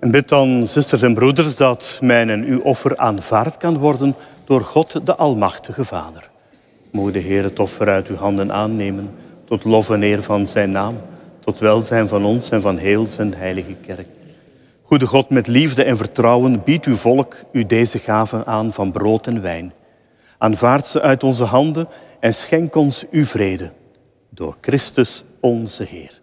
En bid dan, zusters en broeders, dat mijn en uw offer aanvaard kan worden door God de Almachtige Vader. Moge de Heer het offer uit uw handen aannemen, tot lof en eer van zijn naam, tot welzijn van ons en van heel zijn heilige kerk. Goede God, met liefde en vertrouwen biedt uw volk u deze gaven aan van brood en wijn. Aanvaard ze uit onze handen en schenk ons uw vrede. Door Christus onze Heer.